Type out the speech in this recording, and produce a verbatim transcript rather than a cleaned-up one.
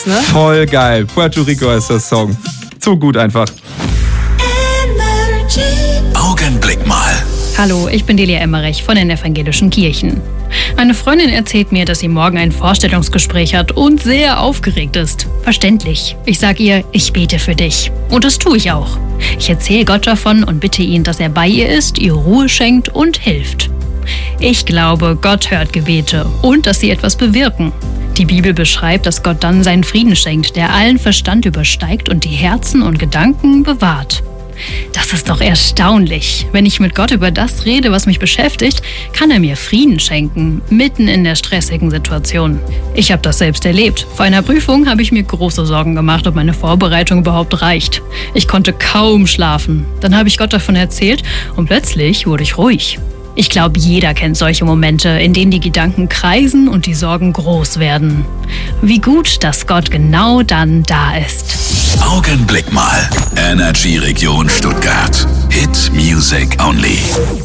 ne? Voll geil. Puerto Rico ist der Song. Zu gut einfach. Augenblick mal. Hallo, ich bin Delia Emmerich von den Evangelischen Kirchen. Eine Freundin erzählt mir, dass sie morgen ein Vorstellungsgespräch hat und sehr aufgeregt ist. Verständlich. Ich sage ihr, ich bete für dich. Und das tue ich auch. Ich erzähle Gott davon und bitte ihn, dass er bei ihr ist, ihr Ruhe schenkt und hilft. Ich glaube, Gott hört Gebete und dass sie etwas bewirken. Die Bibel beschreibt, dass Gott dann seinen Frieden schenkt, der allen Verstand übersteigt und die Herzen und Gedanken bewahrt. Das ist doch erstaunlich. Wenn ich mit Gott über das rede, was mich beschäftigt, kann er mir Frieden schenken, mitten in der stressigen Situation. Ich habe das selbst erlebt. Vor einer Prüfung habe ich mir große Sorgen gemacht, ob meine Vorbereitung überhaupt reicht. Ich konnte kaum schlafen. Dann habe ich Gott davon erzählt und plötzlich wurde ich ruhig. Ich glaube, jeder kennt solche Momente, in denen die Gedanken kreisen und die Sorgen groß werden. Wie gut, dass Gott genau dann da ist. Augenblick mal. Energy Region Stuttgart. Hit Music Only.